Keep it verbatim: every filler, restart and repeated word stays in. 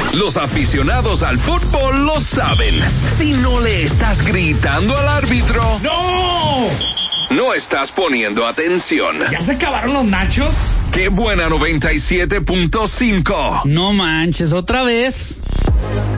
Los aficionados al fútbol lo saben. Si no le estás gritando al árbitro, ¡no! No estás poniendo atención. ¿Ya se acabaron los nachos? ¡Qué buena noventa y siete punto cinco! No manches, ¿otra vez?